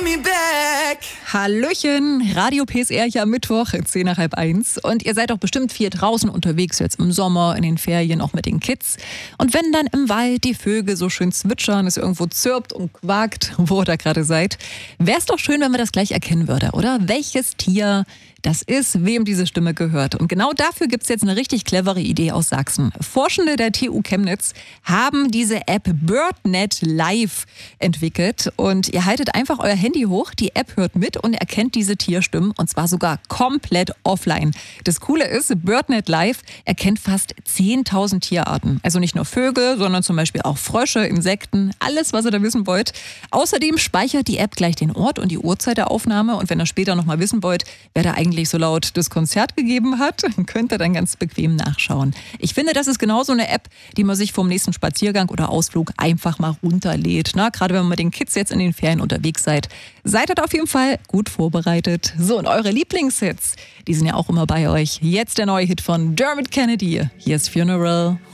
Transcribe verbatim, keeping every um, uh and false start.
me back. Hallöchen, Radio P S R hier am Mittwoch, zehn nach halb eins. Und ihr seid doch bestimmt viel draußen unterwegs, jetzt im Sommer, in den Ferien, auch mit den Kids. Und wenn dann im Wald die Vögel so schön zwitschern, es irgendwo zirpt und quakt, wo ihr da gerade seid, wäre es doch schön, wenn man das gleich erkennen würde, oder? Welches Tier das ist, wem diese Stimme gehört. Und genau dafür gibt es jetzt eine richtig clevere Idee aus Sachsen. Forschende der T U Chemnitz haben diese App BirdNet Live entwickelt. Und ihr haltet einfach euer Handy hoch, die App hört mit und erkennt diese Tierstimmen, und zwar sogar komplett offline. Das Coole ist, BirdNet Live erkennt fast zehntausend Tierarten. Also nicht nur Vögel, sondern zum Beispiel auch Frösche, Insekten, alles, was ihr da wissen wollt. Außerdem speichert die App gleich den Ort und die Uhrzeit der Aufnahme. Und wenn ihr später nochmal wissen wollt, wer da eigentlich so laut das Konzert gegeben hat, könnt ihr dann ganz bequem nachschauen. Ich finde, das ist genau so eine App, die man sich vom nächsten Spaziergang oder Ausflug einfach mal runterlädt. Na, gerade wenn man mit den Kids jetzt in den Ferien unterwegs seid, seid ihr da auf jeden Fall gut vorbereitet. So, und eure Lieblingshits, die sind ja auch immer bei euch. Jetzt der neue Hit von Dermot Kennedy. Hier ist Funeral.